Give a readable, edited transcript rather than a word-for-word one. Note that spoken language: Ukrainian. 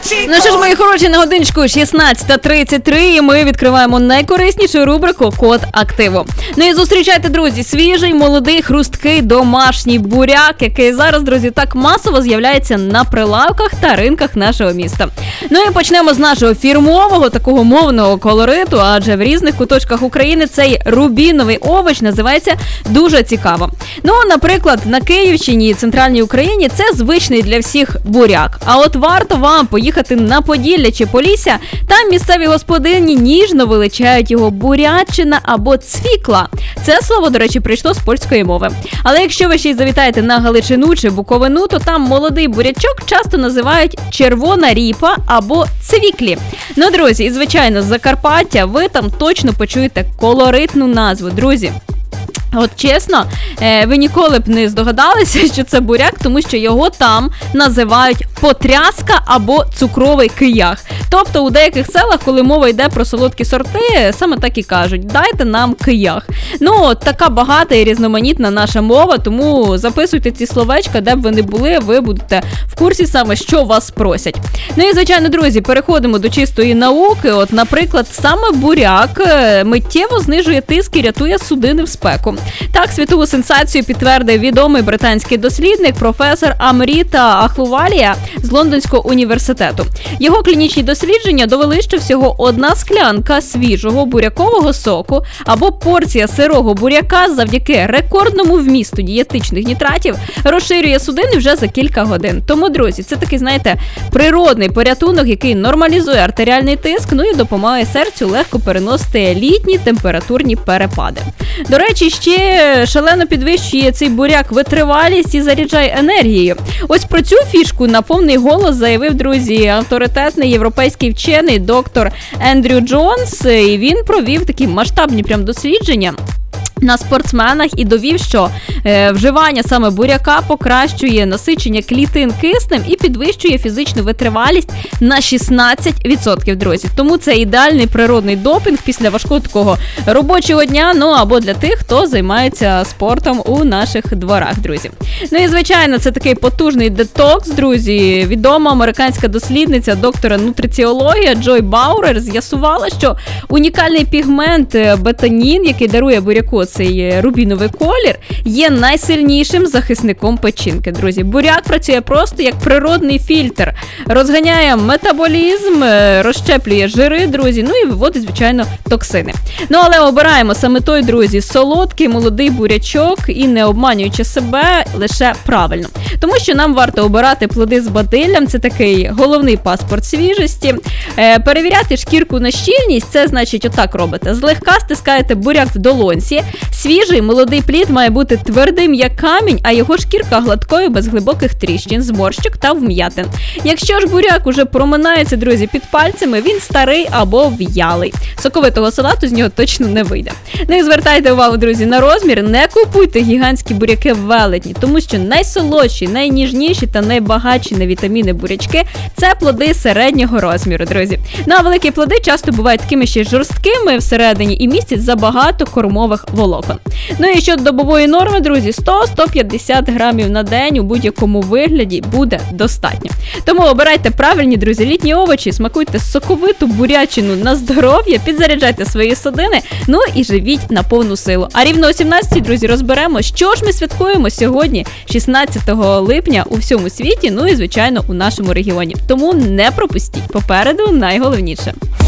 Ну що ж, мої хороші, на годиночку 16:33, і ми відкриваємо найкориснішу рубрику «Код активу». Ну і зустрічайте, друзі, свіжий, молодий, хрусткий, домашній буряк, який зараз, друзі, так масово з'являється на прилавках та ринках нашого міста. Ну і почнемо з нашого фірмового, такого мовного колориту, адже в різних куточках України цей рубіновий овоч називається дуже цікаво. Ну, наприклад, на Київщині і Центральній Україні це звичний для всіх буряк. А от варто вам поїхати на Поділля чи Полісся, там місцеві господині ніжно величають його бурячина або цвікла. Це слово, до речі, прийшло з польської мови. Але якщо ви ще й завітаєте на Галичину чи Буковину, то там молодий бурячок часто називають червона ріпа або цвіклі. Ну, друзі, і звичайно, з Закарпаття ви там точно почуєте колоритну назву, друзі. От чесно, ви ніколи б не здогадалися, що це буряк, тому що його там називають потряска або цукровий киях. Тобто у деяких селах, коли мова йде про солодкі сорти, саме так і кажуть: дайте нам киях. Ну, от така багата і різноманітна наша мова, тому записуйте ці словечка, де б ви не були, ви будете в курсі саме, що вас просять. Ну і, звичайно, друзі, переходимо до чистої науки. От, наприклад, саме буряк миттєво знижує тиск і рятує судини в спеку. Так, світову сенсацію підтвердив відомий британський дослідник, професор Амріта Ахлувалія з Лондонського університету. Його клінічні дослідження довели, що всього одна склянка свіжого бурякового соку або порція сирого буряка завдяки рекордному вмісту дієтичних нітратів розширює судини вже за кілька годин. Тому, друзі, це такий, знаєте, природний порятунок, який нормалізує артеріальний тиск, ну і допомагає серцю легко переносити літні температурні перепади. До речі, ще шалено підвищує цей буряк витривалість і заряджає енергією. Ось про цю фішку на повний голос заявив, друзі, авторитетний європейський вчений доктор Ендрю Джонс. І він провів такі масштабні прям дослідження на спортсменах і довів, що вживання саме буряка покращує насичення клітин киснем і підвищує фізичну витривалість на 16%, друзі. Тому це ідеальний природний допінг після важкого такого робочого дня, ну або для тих, хто займається спортом у наших дворах, друзі. Ну і, звичайно, це такий потужний детокс, друзі. Відома американська дослідниця, доктора нутриціології Джой Баурер з'ясувала, що унікальний пігмент бетанін, який дарує буряку цей рубіновий колір, є найсильнішим захисником печінки, друзі. Буряк працює просто як природний фільтр. Розганяє метаболізм, розщеплює жири, друзі, ну і виводить, звичайно, токсини. Ну, але обираємо саме той, друзі, солодкий, молодий бурячок і не обманюючи себе лише правильно. Тому що нам варто обирати плоди з бадиллям, це такий головний паспорт свіжості. Перевіряти шкірку на щільність, це значить отак робите. Злегка стискаєте буряк в долонці. Свіжий молодий плід має бути твердим, як камінь, а його шкірка гладкою, без глибоких тріщин, зморщок та вм'ятин. Якщо ж буряк уже проминається, друзі, під пальцями, він старий або в'ялий. Соковитого салату з нього точно не вийде. Ну і звертайте увагу, друзі, на розмір. Не купуйте гігантські буряки велетні, тому що найсолодші, найніжніші та найбагатші на вітаміни бурячки – це плоди середнього розміру, друзі. Ну а великі плоди часто бувають такими ще жорсткими всередині і містять забагато кормових волокон. Ну і щодо добової норми, друзі, 100-150 грамів на день у будь-якому вигляді буде достатньо. Тому обирайте правильні, друзі, літні овочі, смакуйте соковиту бурячину на здоров'я, підзаряджайте свої судини, ну і живіть на повну силу. А рівно о 17-й, друзі, розберемо, що ж ми святкуємо сьогодні, 16 липня у всьому світі, ну і, звичайно, у нашому регіоні. Тому не пропустіть, попереду найголовніше.